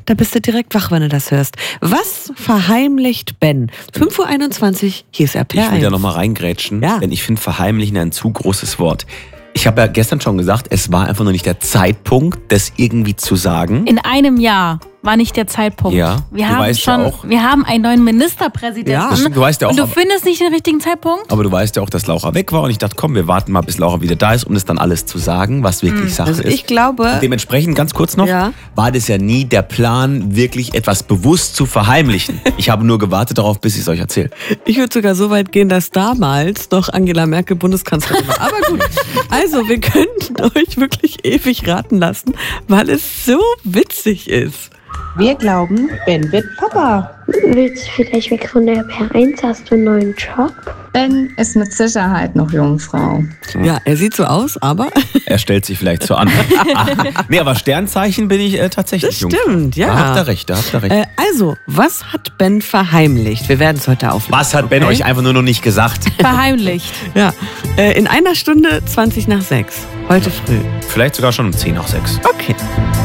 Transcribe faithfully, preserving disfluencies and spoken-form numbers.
da bist du direkt wach, wenn du das hörst. Was verheimlicht Ben? fünf Uhr einundzwanzig, hier ist R P R eins. Ich will da nochmal reingrätschen, ja. denn ich finde verheimlichen ein zu großes Wort. Ich habe ja gestern schon gesagt, es war einfach noch nicht der Zeitpunkt, das irgendwie zu sagen. In einem Jahr war nicht der Zeitpunkt. Ja, wir du haben weißt schon, ja auch. wir haben einen neuen Ministerpräsidenten. Ja, Das stimmt, du weißt ja auch, und du aber- findest nicht den richtigen Zeitpunkt? Aber du weißt ja auch, dass Laura weg war und ich dachte, komm, wir warten mal, bis Laura wieder da ist, um das dann alles zu sagen, was wirklich Sache Also ist. ich glaube, Und dementsprechend, ganz kurz noch, Ja. war das ja nie der Plan, wirklich etwas bewusst zu verheimlichen. Ich habe nur gewartet darauf, bis ich es euch erzähle. ich würde sogar so weit gehen, dass damals noch Angela Merkel Bundeskanzlerin war. Aber gut, also wir könnten euch wirklich ewig raten lassen, weil es so witzig ist. Wir glauben, Ben wird Papa. Willst du vielleicht weg von der R P R eins? Hast du einen neuen Job? Ben ist mit Sicherheit noch Jungfrau. Ja, er sieht so aus, aber Er stellt sich vielleicht so an. Nee, aber Sternzeichen bin ich äh, tatsächlich das Jungfrau. stimmt, ja. Da habt ihr recht, da habt ihr recht. Äh, also, was hat Ben verheimlicht? Wir werden es heute auflösen. Was hat Ben okay? euch einfach nur noch nicht gesagt? Verheimlicht. Ja, äh, in einer Stunde zwanzig nach sechs. Heute früh. Vielleicht sogar schon um zehn nach sechs. Okay.